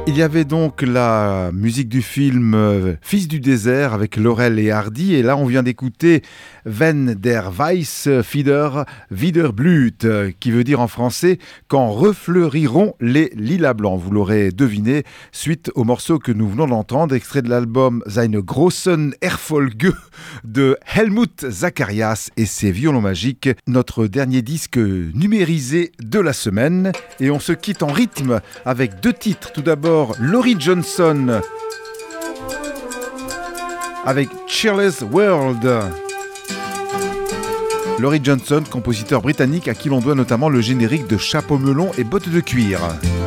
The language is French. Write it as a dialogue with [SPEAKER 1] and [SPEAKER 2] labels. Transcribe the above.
[SPEAKER 1] Il y avait donc la musique du film Fils du désert avec Laurel et Hardy, et là on vient d'écouter Wenn der Weiße Fieder wieder blüht, qui veut dire en français quand refleuriront les lilas blancs. Vous l'aurez deviné, suite au morceau que nous venons d'entendre, extrait de l'album Seine großen Erfolge de Helmut Zacharias et ses violons magiques, notre dernier disque numérisé de la semaine. Et on se quitte en rythme avec deux titres. Tout d'abord Laurie Johnson avec Cheerless World. Laurie Johnson, compositeur britannique à qui l'on doit notamment le générique de Chapeau melon et bottes de cuir.